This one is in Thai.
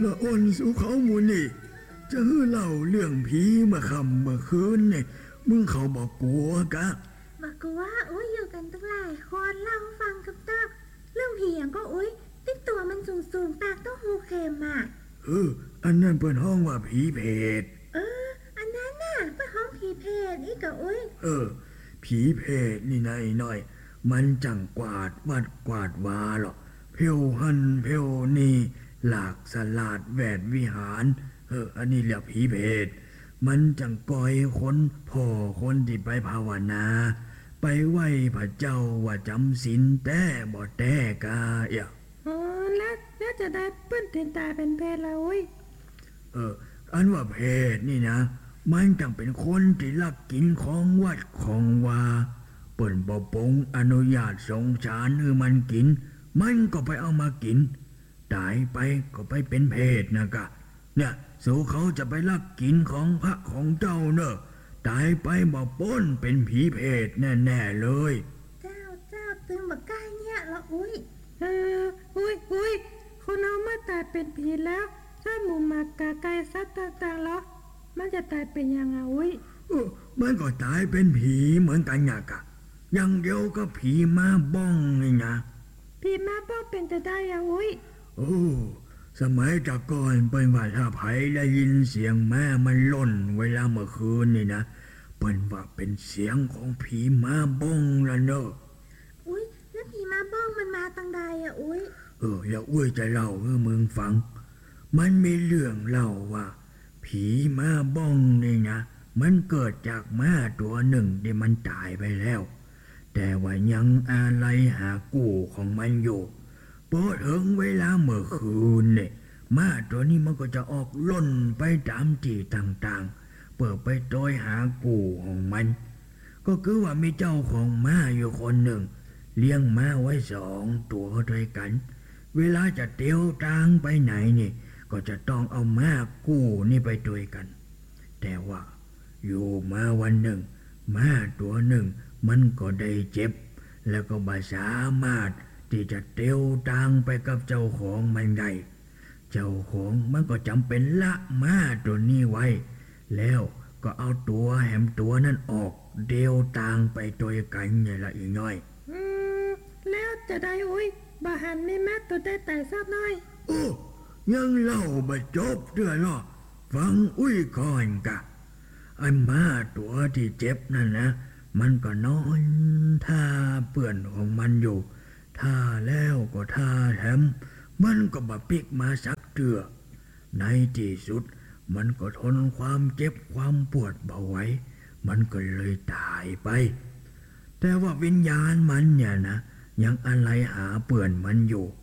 ละอ่อนสู่เขาหมูนี่จะฮือเล่าเรื่องผีเมื่อค่ำเมื่อคืนนี่มึงเขาบอกกลัวกะบอกกูว่าอุ้ยอยู่กันตั้งหลายคนเล่าฟังกับตาเรื่องผีอย่างก็อุ้ยติดตัวมันสูงปากต้องหูเข็มอ่ะอันนั้นเปิ้นห้องว่าผีเพศอันนั้นน่ะเป็นห้องผีเพศอีกกะอุ้ยผีเพศนี่นายน้อยมันจังกวาดวัดกวาดวาหรอกเพวหันเพวนี่หลากสลาดแวดวิหารอันนี้เรียกผีเพศมันจังก่อยคนพ่อคนที่ไปภาวนาไปไหว้พระเจ้าว่าจำศีลแต่บ่แต่กาแล้วจะได้เปิ้นเป็นตายเป็นเพศแล้วอุ้ยอันว่าเพศนี่นะมันจังเป็นคนที่ลักกินของวัดของวาเปิ่นบ่ปงอนุญาตสงสารให้มันกินมันก็ไปเอามากินตายไปก็ไปเป็นเพศนะกะเนี่ยสู่เขาจะไปลักกินของพระของเจ้าเนอะตายไปบ่ป้นเป็นผีเพศแน่ๆเลยเจ้าตึงบักก้าเนี่ยละอุ้ยอุ้ยคนเอามาตายเป็นผีแล้วถ้าหมูหมากกาไก่สัตว์ต่างๆแล้วมันจะตายเป็นยังไงอุ้ยมันก็ตายเป็นผีเหมือนกันเนี่ยกะอย่างเดียวก็ผีมาบ้องนี่นะผีมาบ้องเป็นจะได้ยังอุ้ยสมัยจากก่อนเปิ้นว่าถ้าไผได้ยินเสียงแม่มันล่นเวลาเมื่อคืนนี่นะเปิ้นว่าเป็นเสียงของผีมาบ้องละเนอะอุ้ยแล้วผีมาบ้องมันมาตั้งใดอะอุ้ยอย่าอุ้ยจะเล่าให้มึงฟังมันมีเรื่องเล่าว่าผีมาบ้องนี่นะมันเกิดจากม้าตัวหนึ่งที่มันตายไปแล้วแต่ว่ายังอาลัยหากู้ของมันอยู่พอถึงเวลาเมื่อคืนเนี่ยม้าตัวนี้มันก็จะออกล่นไปตามที่ต่างๆเปิดไปโดยหากู้ของมันก็คือว่ามีเจ้าของม้าอยู่คนหนึ่งเลี้ยงม้าไว้2 ตัวด้วยกันเวลาจะเตียวทางไปไหนนี่ก็จะต้องเอาม้ากู้นี่ไปด้วยกันแต่ว่าอยู่มาวันหนึ่งม้าตัวหนึ่งมันก็ได้เจ็บแล้วก็บ่สามารถที่จะเตียวทางไปกับเจ้าของมันได้เจ้าของมันก็จำเป็นละม้าตัวนี้ไว้แล้วก็เอาตัวแหมตัวนั้นออกเดียวทางไปด้วยกันไงละอีน้อยแล้วจะได้อุ้ยบาหันไม่แม่ตัวได้แต่สักน้อยยังเล่าบ่จบเด้อเนาะฟังอุ้ยก่อนกะไอ้ม้าตัวที่เจ็บนั่นนะมันก็นอนท่าเปื่อนของมันอยู่ท่าแล้วก็ท่าแถมมันก็บ่ปิกมาสักเทื่อในที่สุดมันก็ทนความเจ็บความปวดบ่ไหวมันก็เลยตายไปแต่ว่าวิญญาณมันเนี่ยนะยังอะไรหาเปื่อนมันอยู่